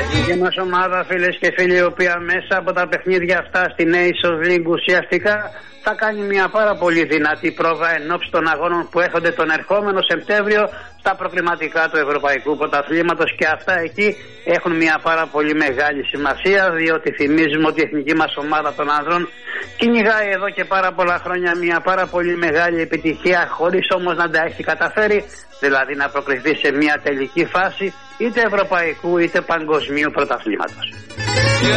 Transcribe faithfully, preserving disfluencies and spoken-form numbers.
εθνική μας ομάδα, φίλες και φίλοι, η οποία μέσα από τα παιχνίδια αυτά στη Nations League ουσιαστικά θα κάνει μια πάρα πολύ δυνατή πρόβα ενόψει των αγώνων που έρχονται τον ερχόμενο Σεπτέμβριο στα προκριματικά του Ευρωπαϊκού Πρωταθλήματος, και αυτά εκεί έχουν μια πάρα πολύ μεγάλη σημασία, διότι θυμίζουμε ότι η εθνική μας ομάδα των ανδρών κυνηγάει εδώ και πάρα πολλά χρόνια μια πάρα πολύ μεγάλη επιτυχία, χωρίς όμως να τα έχει καταφέρει, δηλαδή να προκριθεί σε μια τελική φάση είτε ευρωπαϊκού είτε παγκοσμίου πρωταθλήματος.